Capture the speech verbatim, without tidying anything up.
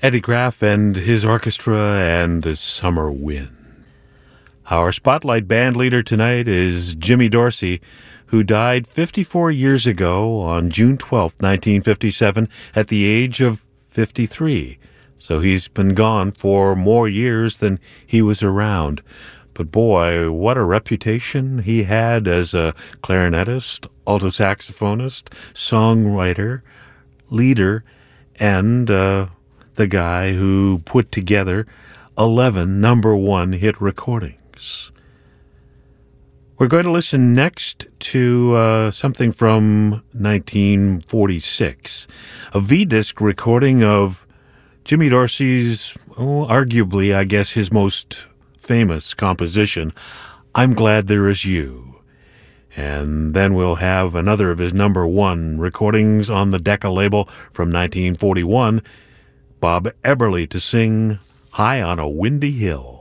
Eddie Graff and his orchestra and the Summer Wind. Our spotlight band leader tonight is Jimmy Dorsey, who died fifty-four years ago on June twelfth, nineteen fifty-seven, at the age of fifty-three. So he's been gone for more years than he was around. But boy, what a reputation he had as a clarinetist, alto saxophonist, songwriter, leader, and uh, the guy who put together eleven number one hit recordings. We're going to listen next to uh, something from nineteen forty-six, a V-disc recording of Jimmy Dorsey's, oh, arguably, I guess, his most famous composition, I'm Glad There Is You. And then we'll have another of his number one recordings on the Decca label from nineteen forty-one, Bob Eberly to sing High on a Windy Hill.